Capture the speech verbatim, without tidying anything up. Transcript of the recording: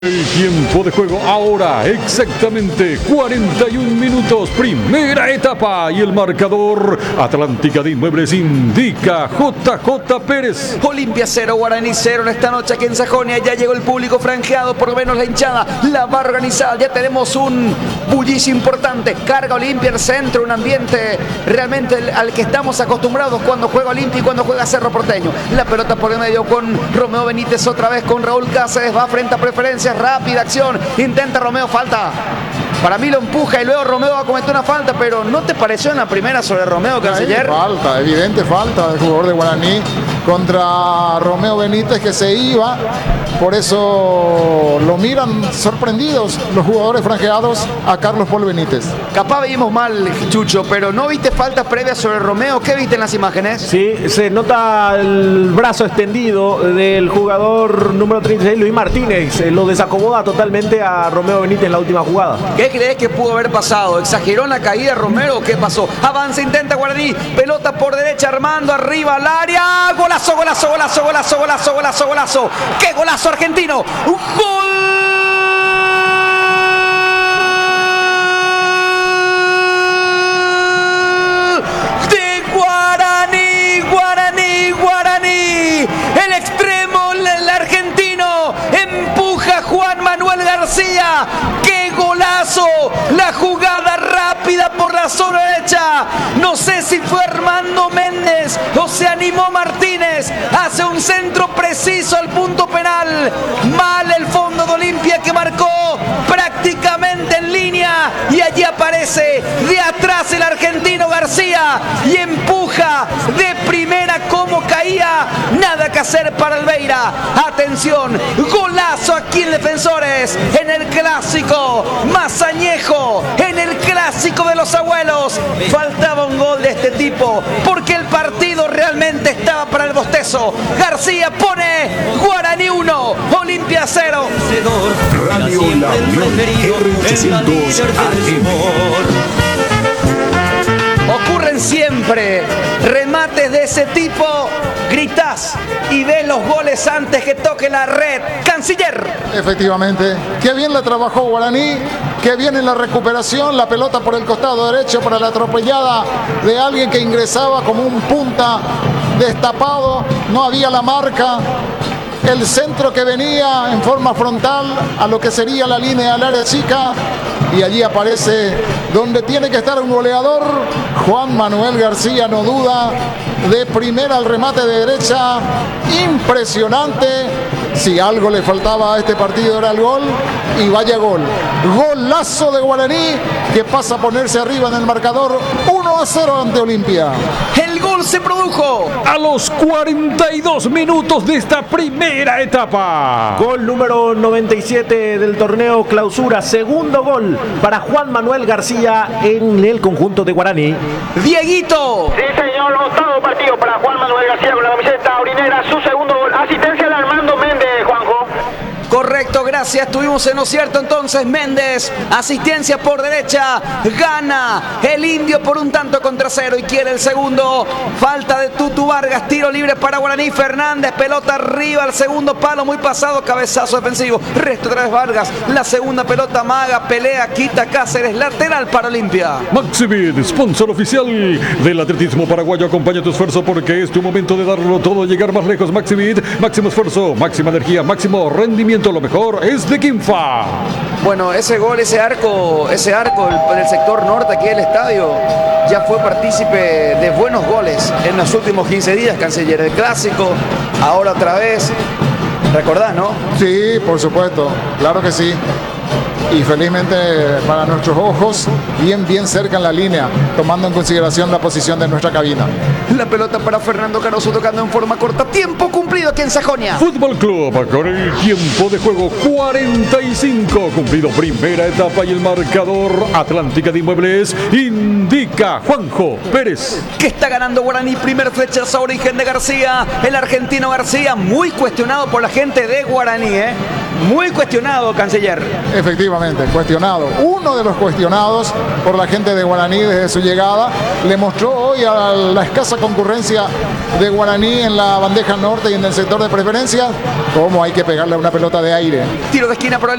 El tiempo de juego ahora, exactamente cuarenta y un minutos, primera etapa y el marcador Atlántica de Inmuebles indica J J Pérez. Olimpia cero, Guaraní cero en esta noche aquí en Sajonia. Ya llegó el público franjeado, por lo menos la hinchada la va organizada. Ya tenemos un bullicio importante. Carga Olimpia el centro, un ambiente realmente al que estamos acostumbrados cuando juega Olimpia y cuando juega Cerro Porteño. La pelota por el medio con Romeo Benítez, otra vez con Raúl Cáceres, va frente a preferencias. Rápida acción, intenta Romeo, falta. Para mí lo empuja y luego Romeo va a cometer una falta, pero ¿no te pareció en la primera sobre Romeo, canciller? Falta, evidente falta del jugador de Guaraní contra Romeo Benítez, que se iba. Por eso lo miran sorprendidos los jugadores franjeados a Carlos Paul Benítez. Capaz vimos mal, Chucho, pero ¿no viste faltas previas sobre Romeo? ¿Qué viste en las imágenes? Sí, se nota el brazo extendido del jugador número treinta y seis, Luis Martínez. Lo desacomoda totalmente a Romeo Benítez en la última jugada. ¿Qué crees que pudo haber pasado? ¿Exageró en la caída Romero o qué pasó? Avanza, intenta Guaraní, pelota por derecha, Armando, arriba al área. Golazo, golazo, golazo, golazo, golazo, golazo, golazo. ¡Qué golazo argentino! ¡Un gol! De Guaraní, Guaraní, Guaraní. El extremo, el argentino, empuja a Juan Manuel García. ¡Qué golazo! La jugada rápida por la zona derecha. No sé si fue Armando Méndez o se animó Martínez. Hace un centro preciso al punto penal. Mal el fondo de Olimpia que marcó prácticamente en línea. Y allí aparece de atrás el argentino García y empuja de primera como caía. Nada que hacer para Albeira. Atención, golazo aquí en Defensores, en el clásico más añejo, en el clásico de los abuelos. Faltaba un gol de este tipo porque el partido realmente estaba para el bostezo. García pone Guaraní uno, Olimpia cero. Radio La Unión R ochocientos A M. Ocurren siempre remates de ese tipo, gritás y ves los goles antes que toque la red. Canciller. Efectivamente, qué bien la trabajó Guaraní, qué bien en la recuperación, la pelota por el costado derecho para la atropellada de alguien que ingresaba como un punta destapado, no había la marca. El centro que venía en forma frontal a lo que sería la línea del área chica, y allí aparece donde tiene que estar un goleador. Juan Manuel García, no duda, de primera al remate de derecha, impresionante. Si algo le faltaba a este partido era el gol, y vaya gol, golazo de Guaraní que pasa a ponerse arriba en el marcador uno a cero ante Olimpia. El gol se produjo A los cuarenta y dos minutos de esta primera etapa. Gol número noventa y siete del torneo clausura. Segundo gol para Juan Manuel García en el conjunto de Guaraní. Dieguito. Sí, señor, octavo partido para Juan Manuel García con la camiseta aurinera. Su segundo gol, asistencia de Armando Méndez, Juanjo. Correcto, gracias. Estuvimos en lo cierto entonces. Méndez, asistencia por derecha. Gana el Indio por un tanto contra cero y quiere el segundo. Falta de Tutu Vargas. Tiro libre para Guaraní. Fernández, pelota arriba al segundo palo. Muy pasado, cabezazo defensivo. Resto otra vez Vargas. La segunda pelota maga. Pelea, quita Cáceres. Lateral para Olimpia. Maximid, sponsor oficial del atletismo paraguayo. Acompaña tu esfuerzo porque es tu momento de darlo todo, llegar más lejos. Maximid, máximo esfuerzo, máxima energía, máximo rendimiento. Lo mejor es de Quinfa. Bueno, ese gol, ese arco, ese arco en el sector norte aquí del estadio ya fue partícipe de buenos goles en los últimos quince días, canciller. El clásico, ahora otra vez. ¿Recordás, no? Sí, por supuesto, claro que sí. Y felizmente para nuestros ojos, bien, bien cerca en la línea, tomando en consideración la posición de nuestra cabina. La pelota para Fernando Caroso tocando en forma corta. Tiempo cumplido aquí en Sajonia. Fútbol Club con el tiempo de juego cuarenta y cinco. Cumplido primera etapa y el marcador Atlántica de Inmuebles indica Juanjo Pérez. Que está ganando Guaraní. Primer flechazo a origen de García. El argentino García muy cuestionado por la gente de Guaraní, ¿eh? muy cuestionado, canciller. Efectivamente, cuestionado. Uno de los cuestionados por la gente de Guaraní desde su llegada. Le mostró hoy a la escasa concurrencia de Guaraní en la bandeja norte y en el sector de preferencia cómo hay que pegarle a una pelota de aire. Tiro de esquina por